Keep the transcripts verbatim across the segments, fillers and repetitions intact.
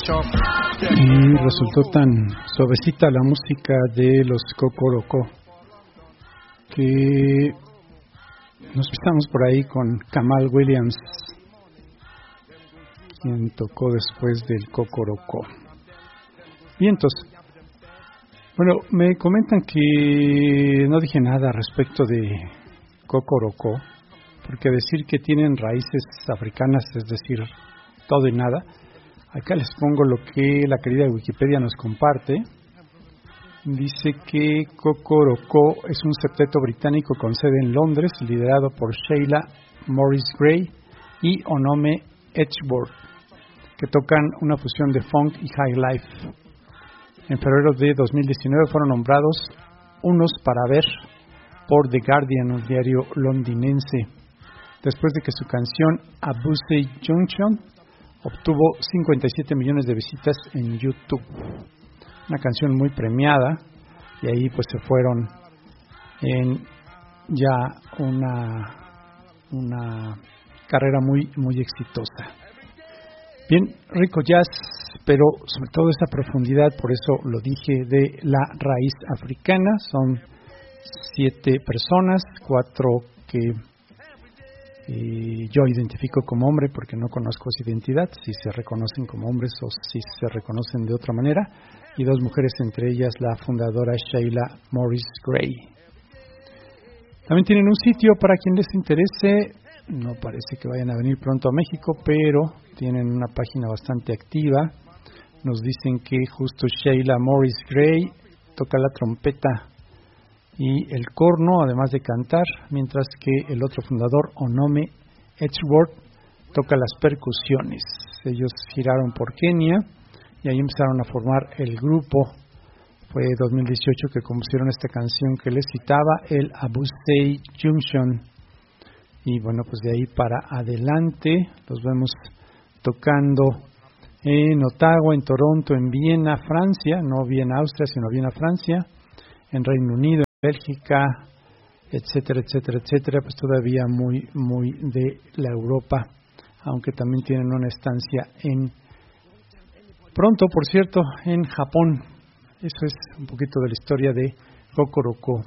Y resultó tan suavecita la música de los Cocoroco que nos estamos por ahí con Kamal Williams, quien tocó después del Cocoroco. Vientos. Bueno, me comentan que no dije nada respecto de Cocoroco, porque decir que tienen raíces africanas, es decir, todo y nada. Acá les pongo lo que la querida Wikipedia nos comparte. Dice que Cocoroco es un septeto británico con sede en Londres, liderado por Sheila Morris Gray y Onome Edgeworth, que tocan una fusión de funk y high life. En febrero de dos mil diecinueve fueron nombrados unos para ver por The Guardian, un diario londinense, después de que su canción Abuse Junction obtuvo cincuenta y siete millones de visitas en YouTube. Una canción muy premiada, y ahí pues se fueron en ya una, una carrera muy, muy exitosa. Bien, rico jazz, pero sobre todo esa profundidad, por eso lo dije, de la raíz africana. Son siete personas, cuatro que eh, yo identifico como hombre porque no conozco su identidad, si se reconocen como hombres o si se reconocen de otra manera, y dos mujeres, entre ellas la fundadora Sheila Morris Gray. También tienen un sitio para quien les interese. No parece que vayan a venir pronto a México, pero tienen una página bastante activa. Nos dicen que justo Sheila Morris Gray toca la trompeta y el corno, además de cantar, mientras que el otro fundador, Onome Edgeworth, toca las percusiones. Ellos giraron por Kenia y ahí empezaron a formar el grupo. Fue dos mil dieciocho que compusieron esta canción que les citaba, el Abuse Junction. Y bueno, pues de ahí para adelante los vemos tocando en Ottawa, en Toronto, en Viena, Francia, no Viena, Austria, sino Viena, Francia, en Reino Unido, en Bélgica, etcétera, etcétera, etcétera, pues todavía muy, muy de la Europa, aunque también tienen una estancia en, pronto, por cierto, en Japón. Eso es un poquito de la historia de Cocoroco.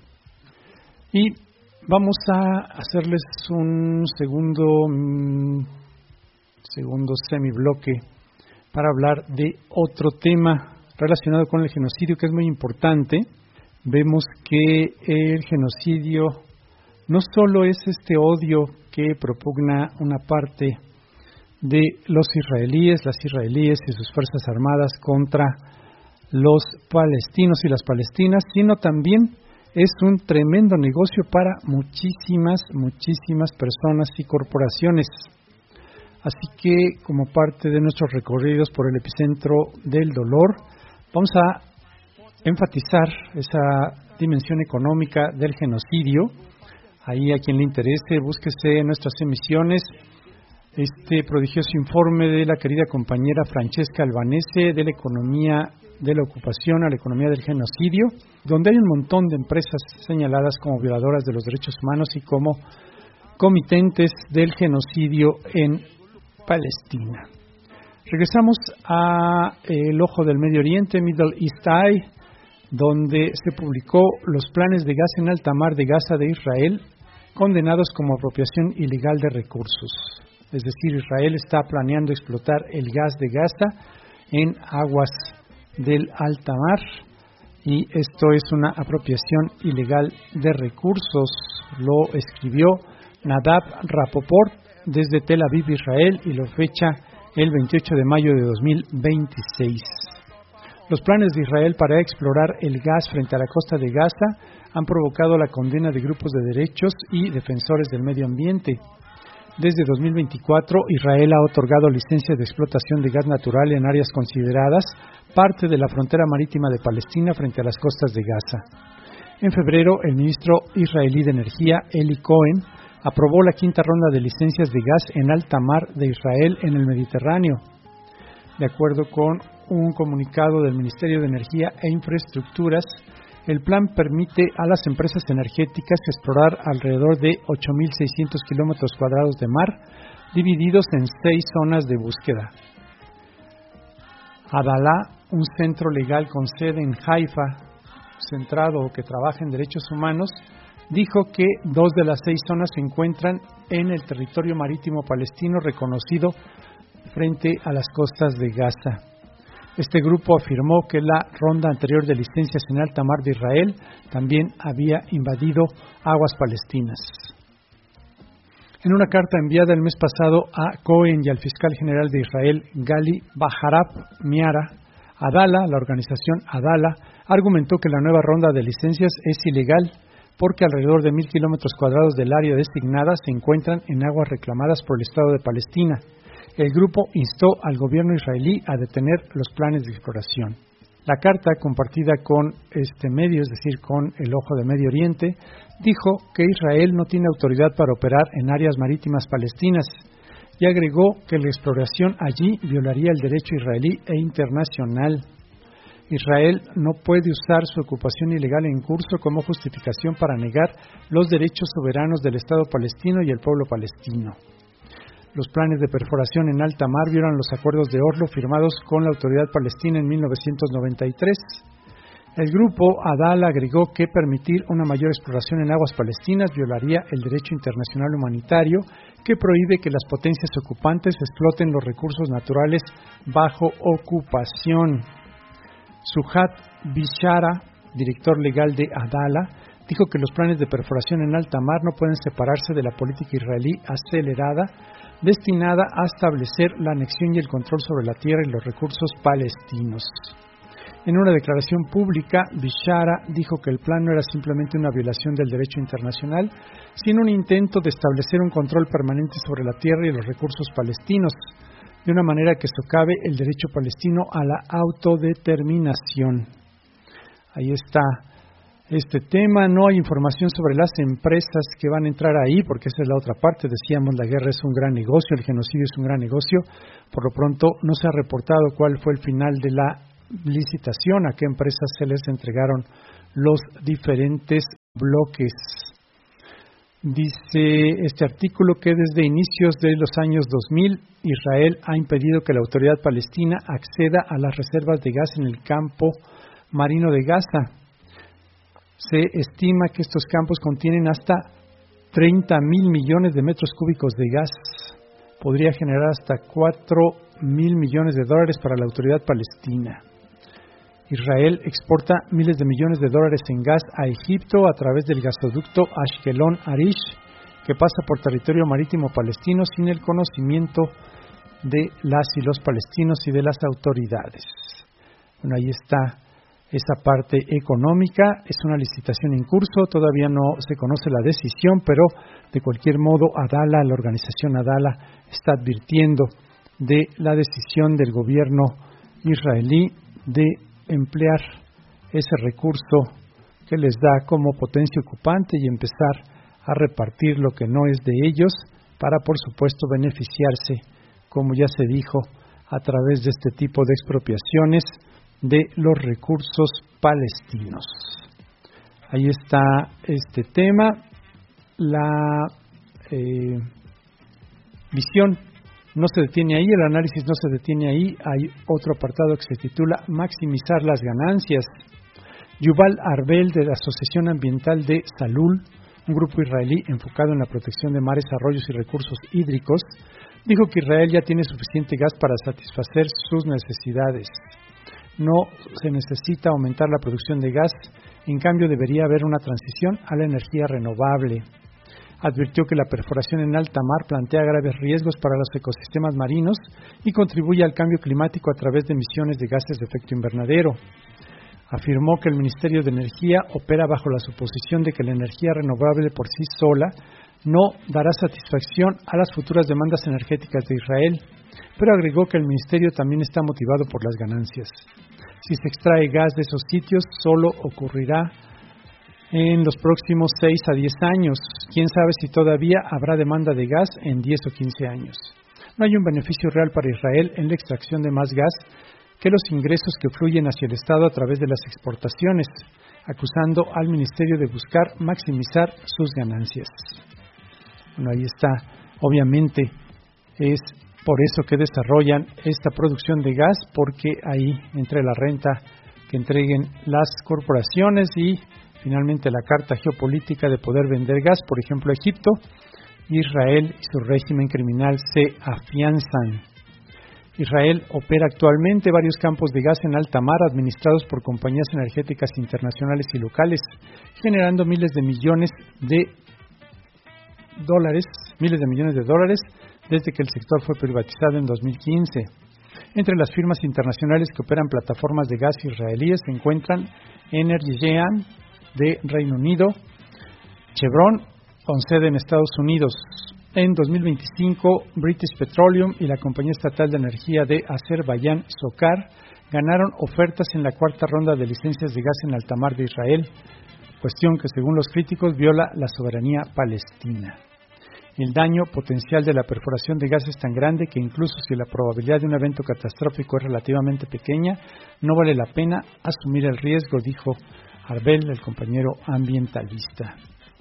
Y vamos a hacerles un segundo, mmm, segundo semibloque para hablar de otro tema relacionado con el genocidio, que es muy importante. Vemos que el genocidio no solo es este odio que propugna una parte de los israelíes, las israelíes y sus fuerzas armadas contra los palestinos y las palestinas, sino también es un tremendo negocio para muchísimas, muchísimas personas y corporaciones. Así que, como parte de nuestros recorridos por el epicentro del dolor, vamos a enfatizar esa dimensión económica del genocidio. Ahí, a quien le interese, búsquese en nuestras emisiones este prodigioso informe de la querida compañera Francesca Albanese de la economía de la ocupación a la economía del genocidio, donde hay un montón de empresas señaladas como violadoras de los derechos humanos y como comitentes del genocidio en Palestina. Regresamos a el ojo del Medio Oriente, Middle East Eye, donde se publicó los planes de gas en alta mar de Gaza de Israel, condenados como apropiación ilegal de recursos. Es decir, Israel está planeando explotar el gas de Gaza en aguas del alta mar, y esto es una apropiación ilegal de recursos. Lo escribió Nadav Rapoport desde Tel Aviv, Israel, y lo fecha el veintiocho de mayo de dos mil veintiséis. Los planes de Israel para explorar el gas frente a la costa de Gaza han provocado la condena de grupos de derechos y defensores del medio ambiente. Desde dos mil veinticuatro, Israel ha otorgado licencias de explotación de gas natural en áreas consideradas parte de la frontera marítima de Palestina frente a las costas de Gaza. En febrero, el ministro israelí de Energía, Eli Cohen, aprobó la quinta ronda de licencias de gas en alta mar de Israel en el Mediterráneo. De acuerdo con un comunicado del Ministerio de Energía e Infraestructuras, el plan permite a las empresas energéticas explorar alrededor de ocho mil seiscientos kilómetros cuadrados de mar, divididos en seis zonas de búsqueda. Adalah, un centro legal con sede en Haifa, centrado o que trabaja en derechos humanos, dijo que dos de las seis zonas se encuentran en el territorio marítimo palestino reconocido frente a las costas de Gaza. Este grupo afirmó que la ronda anterior de licencias en alta mar de Israel también había invadido aguas palestinas. En una carta enviada el mes pasado a Cohen y al fiscal general de Israel, Gali Baharab Miara, Adalah, la organización Adalah, argumentó que la nueva ronda de licencias es ilegal porque alrededor de mil kilómetros cuadrados del área designada se encuentran en aguas reclamadas por el Estado de Palestina. El grupo instó al gobierno israelí a detener los planes de exploración. La carta, compartida con este medio, es decir, con el Ojo de Medio Oriente, dijo que Israel no tiene autoridad para operar en áreas marítimas palestinas y agregó que la exploración allí violaría el derecho israelí e internacional. Israel no puede usar su ocupación ilegal en curso como justificación para negar los derechos soberanos del Estado palestino y el pueblo palestino. Los planes de perforación en alta mar violan los acuerdos de Oslo firmados con la Autoridad Palestina en mil novecientos noventa y tres. El grupo Adalah agregó que permitir una mayor exploración en aguas palestinas violaría el derecho internacional humanitario que prohíbe que las potencias ocupantes exploten los recursos naturales bajo ocupación. Suhat Bishara, director legal de Adalah, dijo que los planes de perforación en alta mar no pueden separarse de la política israelí acelerada destinada a establecer la anexión y el control sobre la tierra y los recursos palestinos. En una declaración pública, Bishara dijo que el plan no era simplemente una violación del derecho internacional, sino un intento de establecer un control permanente sobre la tierra y los recursos palestinos, de una manera que socave el derecho palestino a la autodeterminación. Ahí está este tema. No hay información sobre las empresas que van a entrar ahí, porque esa es la otra parte. Decíamos, la guerra es un gran negocio, el genocidio es un gran negocio. Por lo pronto, no se ha reportado cuál fue el final de la licitación, a qué empresas se les entregaron los diferentes bloques. Dice este artículo que desde inicios de los años dos mil, Israel ha impedido que la autoridad palestina acceda a las reservas de gas en el campo marino de Gaza. Se estima que estos campos contienen hasta treinta mil millones de metros cúbicos de gas. Podría generar hasta cuatro mil millones de dólares para la autoridad palestina. Israel exporta miles de millones de dólares en gas a Egipto a través del gasoducto Ashkelon-Arish, que pasa por territorio marítimo palestino sin el conocimiento de las y los palestinos y de las autoridades. Bueno, ahí está esa parte económica. Es una licitación en curso, todavía no se conoce la decisión, pero de cualquier modo Adalah, la organización Adalah, está advirtiendo de la decisión del gobierno israelí de emplear ese recurso que les da como potencia ocupante y empezar a repartir lo que no es de ellos para, por supuesto, beneficiarse, como ya se dijo, a través de este tipo de expropiaciones de los recursos palestinos. Ahí está este tema. La eh, visión no se detiene ahí, el análisis no se detiene ahí. Hay otro apartado que se titula Maximizar las ganancias. Yuval Arbel, de la Asociación Ambiental de Salul, un grupo israelí enfocado en la protección de mares, arroyos y recursos hídricos, dijo que Israel ya tiene suficiente gas para satisfacer sus necesidades. No se necesita aumentar la producción de gas, en cambio debería haber una transición a la energía renovable. Advirtió que la perforación en alta mar plantea graves riesgos para los ecosistemas marinos y contribuye al cambio climático a través de emisiones de gases de efecto invernadero. Afirmó que el Ministerio de Energía opera bajo la suposición de que la energía renovable por sí sola no dará satisfacción a las futuras demandas energéticas de Israel, pero agregó que el Ministerio también está motivado por las ganancias. Si se extrae gas de esos sitios, solo ocurrirá en los próximos seis a diez años. Quién sabe si todavía habrá demanda de gas en diez o quince años. No hay un beneficio real para Israel en la extracción de más gas que los ingresos que fluyen hacia el Estado a través de las exportaciones, acusando al Ministerio de buscar maximizar sus ganancias. Bueno, ahí está. Obviamente es por eso que desarrollan esta producción de gas, porque ahí entre la renta que entreguen las corporaciones y finalmente la carta geopolítica de poder vender gas, por ejemplo a Egipto, Israel y su régimen criminal se afianzan. Israel opera actualmente varios campos de gas en alta mar administrados por compañías energéticas internacionales y locales, generando miles de millones de dólares, miles de millones de dólares desde que el sector fue privatizado en dos mil quince. Entre las firmas internacionales que operan plataformas de gas israelíes se encuentran Energean de Reino Unido, Chevron, con sede en Estados Unidos. En dos mil veinticinco, British Petroleum y la compañía estatal de energía de Azerbaiyán, SOCAR, ganaron ofertas en la cuarta ronda de licencias de gas en alta mar de Israel, cuestión que según los críticos viola la soberanía palestina. El daño potencial de la perforación de gas es tan grande que incluso si la probabilidad de un evento catastrófico es relativamente pequeña, no vale la pena asumir el riesgo, dijo Arbel, el compañero ambientalista.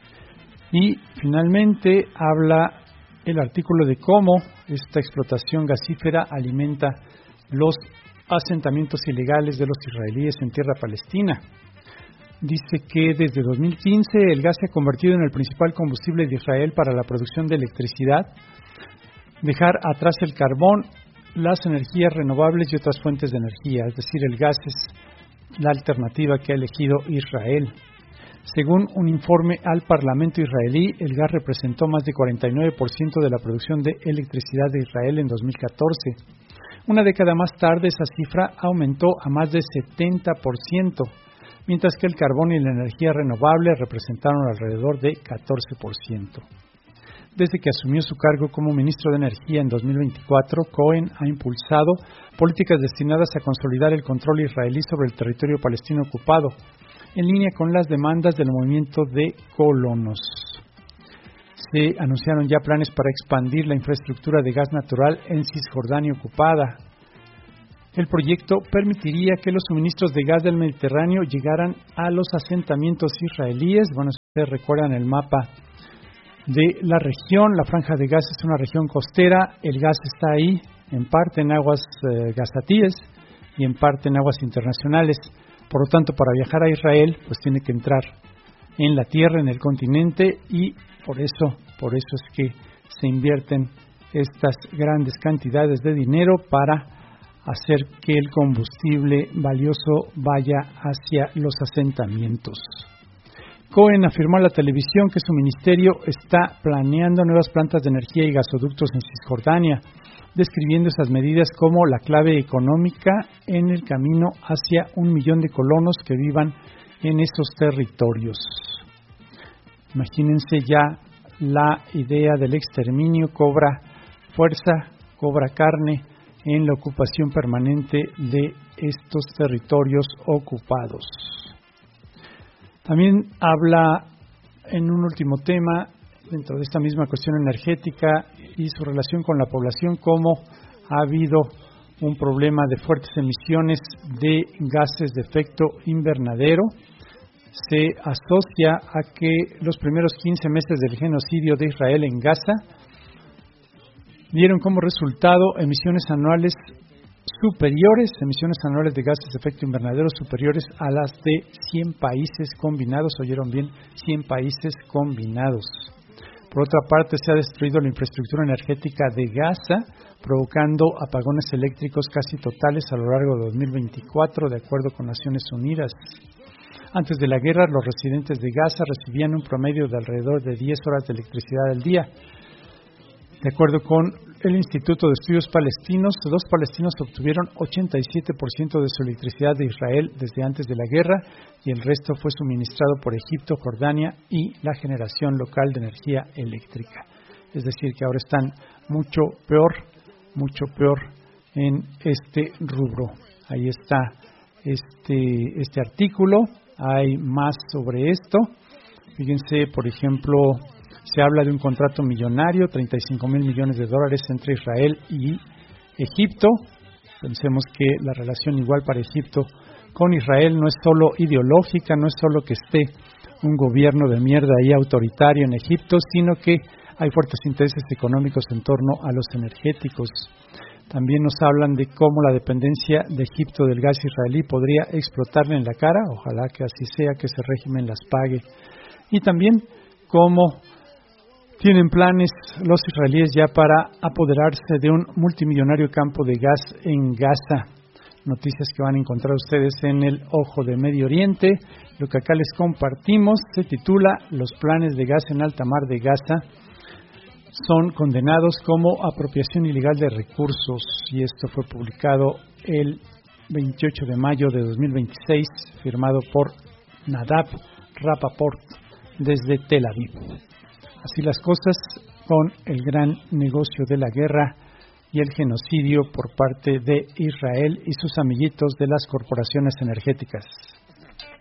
Y finalmente habla el artículo de cómo esta explotación gasífera alimenta los asentamientos ilegales de los israelíes en tierra palestina. Dice que desde dos mil quince el gas se ha convertido en el principal combustible de Israel para la producción de electricidad, dejar atrás el carbón, las energías renovables y otras fuentes de energía, es decir, el gas es la alternativa que ha elegido Israel. Según un informe al Parlamento israelí, el gas representó más de cuarenta y nueve por ciento de la producción de electricidad de Israel en dos mil catorce. Una década más tarde, esa cifra aumentó a más de setenta por ciento, mientras que el carbón y la energía renovable representaron alrededor de catorce por ciento. Desde que asumió su cargo como ministro de Energía en dos mil veinticuatro, Cohen ha impulsado políticas destinadas a consolidar el control israelí sobre el territorio palestino ocupado, en línea con las demandas del movimiento de colonos. Se anunciaron ya planes para expandir la infraestructura de gas natural en Cisjordania ocupada. El proyecto permitiría que los suministros de gas del Mediterráneo llegaran a los asentamientos israelíes. Bueno, si ustedes recuerdan el mapa de la región, la franja de gas es una región costera, el gas está ahí, en parte en aguas eh, gazatíes y en parte en aguas internacionales. Por lo tanto, para viajar a Israel, pues tiene que entrar en la tierra, en el continente, y por eso, por eso es que se invierten estas grandes cantidades de dinero para hacer que el combustible valioso vaya hacia los asentamientos. Cohen afirmó a la televisión que su ministerio está planeando nuevas plantas de energía y gasoductos en Cisjordania, describiendo esas medidas como la clave económica en el camino hacia un millón de colonos que vivan en esos territorios. Imagínense ya la idea del exterminio cobra fuerza, cobra carne en la ocupación permanente de estos territorios ocupados. También habla en un último tema, dentro de esta misma cuestión energética y su relación con la población, cómo ha habido un problema de fuertes emisiones de gases de efecto invernadero. Se asocia a que los primeros quince meses del genocidio de Israel en Gaza dieron como resultado emisiones anuales superiores, emisiones anuales de gases de efecto invernadero superiores a las de cien países combinados. ¿Oyeron bien? cien países combinados. Por otra parte, se ha destruido la infraestructura energética de Gaza, provocando apagones eléctricos casi totales a lo largo de dos mil veinticuatro, de acuerdo con Naciones Unidas. Antes de la guerra, los residentes de Gaza recibían un promedio de alrededor de diez horas de electricidad al día. De acuerdo con el Instituto de Estudios Palestinos, los palestinos obtuvieron ochenta y siete por ciento de su electricidad de Israel desde antes de la guerra y el resto fue suministrado por Egipto, Jordania y la generación local de energía eléctrica. Es decir, que ahora están mucho peor, mucho peor en este rubro. Ahí está este, este artículo, hay más sobre esto. Fíjense, por ejemplo, se habla de un contrato millonario, treinta y cinco mil millones de dólares entre Israel y Egipto. Pensemos que la relación igual para Egipto con Israel no es solo ideológica, no es solo que esté un gobierno de mierda ahí autoritario en Egipto, sino que hay fuertes intereses económicos en torno a los energéticos. También nos hablan de cómo la dependencia de Egipto del gas israelí podría explotarle en la cara, ojalá que así sea, que ese régimen las pague. Y también cómo tienen planes los israelíes ya para apoderarse de un multimillonario campo de gas en Gaza. Noticias que van a encontrar ustedes en el Ojo de Medio Oriente. Lo que acá les compartimos se titula Los planes de gas en alta mar de Gaza son condenados como apropiación ilegal de recursos, y esto fue publicado el veintiocho de mayo de dos mil veintiséis, firmado por Nadav Rapaport desde Tel Aviv. Así las cosas con el gran negocio de la guerra y el genocidio por parte de Israel y sus amiguitos de las corporaciones energéticas.